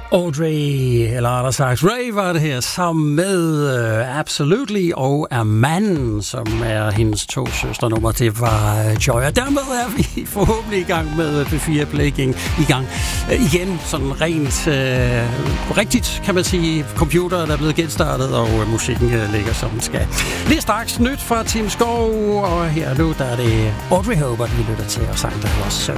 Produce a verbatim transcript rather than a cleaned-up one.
Audrey, eller rettere sagt Ray, var det her, sammen med uh, Absolutely og Aman, som er hendes to søsternummer. Det var uh, Joy. Og dermed er vi forhåbentlig i gang med P fire Play i gang. Uh, igen, sådan rent uh, rigtigt, kan man sige. Computeren er blevet genstartet, og uh, musikken uh, ligger som den skal. Lige straks nyt fra Tim Skov, og her nu, der er det Audrey Hobart, vi lytter til, og sang der var So